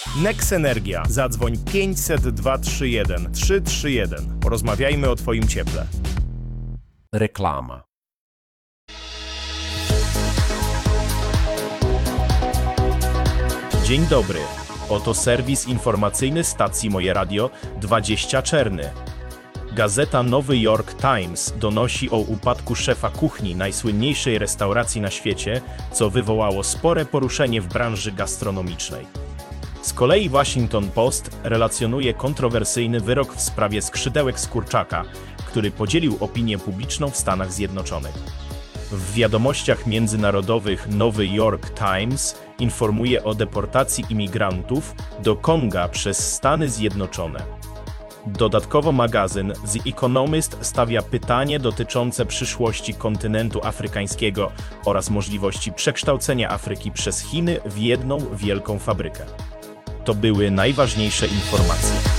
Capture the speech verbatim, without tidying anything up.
Nex Energia. Zadzwoń pięćset dwa trzy jeden trzy trzy jeden. Porozmawiajmy o Twoim cieple. Reklama. Dzień dobry. Oto serwis informacyjny stacji Moje Radio dwadzieścia Czerny. Gazeta Nowy York Times donosi o upadku szefa kuchni najsłynniejszej restauracji na świecie, co wywołało spore poruszenie w branży gastronomicznej. Z kolei Washington Post relacjonuje kontrowersyjny wyrok w sprawie skrzydełek z kurczaka, który podzielił opinię publiczną w Stanach Zjednoczonych. W wiadomościach międzynarodowych Nowy York Times informuje o deportacji imigrantów do Konga przez Stany Zjednoczone. Dodatkowo magazyn The Economist stawia pytanie dotyczące przyszłości kontynentu afrykańskiego oraz możliwości przekształcenia Afryki przez Chiny w jedną wielką fabrykę. To były najważniejsze informacje.